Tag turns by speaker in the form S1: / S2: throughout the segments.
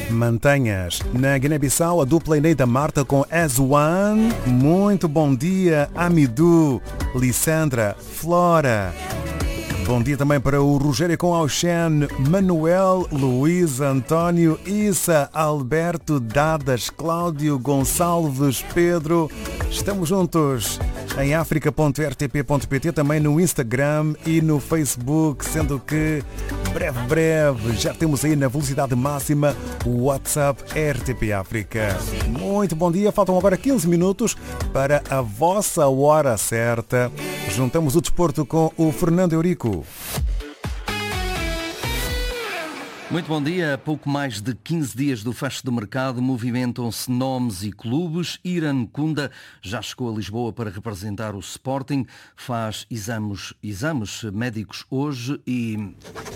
S1: Mantenhas. Na Guiné-Bissau, a dupla Eneida Marta com As One. Muito bom dia, Amidou, Lissandra, Flora. Bom dia também para o Rogério com Auxene, Manuel, Luís, António, Issa, Alberto, Dadas, Cláudio, Gonçalves, Pedro. Estamos juntos em africa.rtp.pt, também no Instagram e no Facebook, sendo que breve já temos aí na velocidade máxima o WhatsApp RTP África. Muito bom dia, faltam agora 15 minutos para a vossa hora certa. Juntamos o desporto com o Fernando Eurico.
S2: Muito bom dia. Pouco mais de 15 dias do fecho do mercado, movimentam-se nomes e clubes. Iran Kunda já chegou a Lisboa para representar o Sporting, faz exames médicos hoje e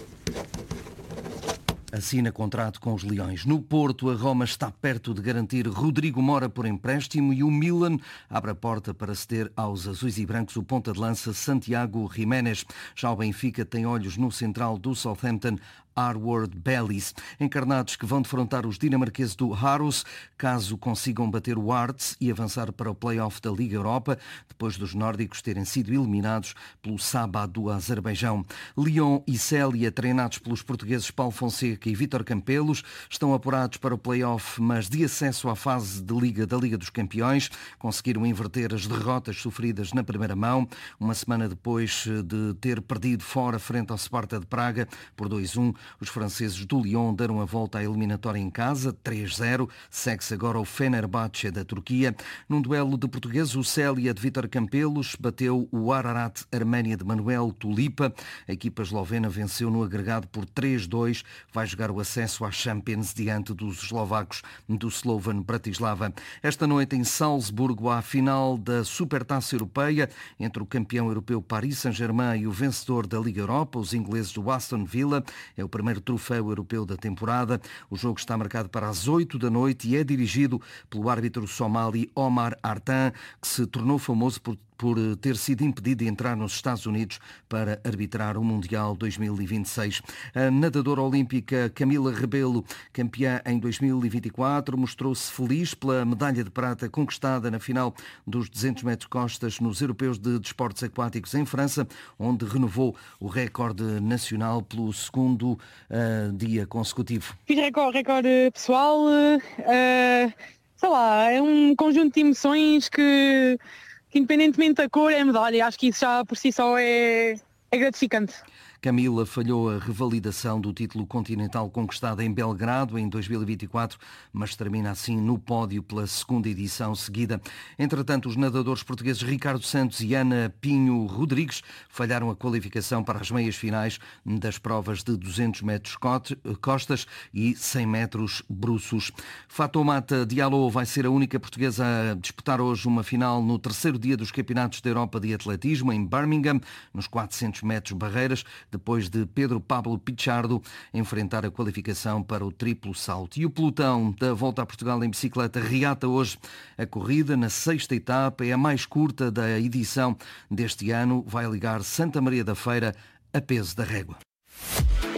S2: assina contrato com os Leões. No Porto, a Roma está perto de garantir Rodrigo Mora por empréstimo e o Milan abre a porta para ceder aos azuis e brancos o ponta de lança Santiago Jiménez. Já o Benfica tem olhos no central do Southampton, Harvard Bellis, encarnados que vão defrontar os dinamarqueses do Harus, caso consigam bater o Hearts e avançar para o play-off da Liga Europa, depois dos nórdicos terem sido eliminados pelo Sabah do Azerbaijão. Lyon e Célia, treinados pelos portugueses Paulo Fonseca e Vítor Campelos, estão apurados para o play-off, mas de acesso à fase de Liga da Liga dos Campeões. Conseguiram inverter as derrotas sofridas na primeira mão, uma semana depois de ter perdido fora frente ao Sparta de Praga por 2-1. Os franceses do Lyon deram a volta à eliminatória em casa, 3-0. Segue-se agora o Fenerbahçe da Turquia. Num duelo de portugueses, o Célia de Vítor Campelos bateu o Ararat Arménia de Manuel Tulipa. A equipa eslovena venceu no agregado por 3-2. Vai jogar o acesso à Champions diante dos eslovacos do Slovan Bratislava. Esta noite em Salzburgo há a final da Supertaça Europeia entre o campeão europeu Paris Saint-Germain e o vencedor da Liga Europa, os ingleses do Aston Villa. É o primeiro troféu europeu da temporada. O jogo está marcado para as 8 da noite e é dirigido pelo árbitro somali Omar Artan, que se tornou famoso por ter sido impedido de entrar nos Estados Unidos para arbitrar o Mundial 2026. A nadadora olímpica Camila Rebelo, campeã em 2024, mostrou-se feliz pela medalha de prata conquistada na final dos 200 metros costas nos Europeus de Desportos Aquáticos em França, onde renovou o recorde nacional pelo segundo dia consecutivo.
S3: Fiz recorde pessoal, sei lá, é um conjunto de emoções que independentemente da cor, é medalha. Acho que isso já por si só é gratificante.
S2: Camila falhou a revalidação do título continental conquistado em Belgrado em 2024, mas termina assim no pódio pela segunda edição seguida. Entretanto, os nadadores portugueses Ricardo Santos e Ana Pinho Rodrigues falharam a qualificação para as meias finais das provas de 200 metros costas e 100 metros bruços. Fatoumata Diallo vai ser a única portuguesa a disputar hoje uma final no terceiro dia dos Campeonatos da Europa de Atletismo em Birmingham, nos 400 metros barreiras, depois de Pedro Pablo Pichardo enfrentar a qualificação para o triplo salto. E o pelotão da Volta a Portugal em bicicleta reata hoje a corrida na sexta etapa, é a mais curta da edição deste ano, vai ligar Santa Maria da Feira a Peso da Régua.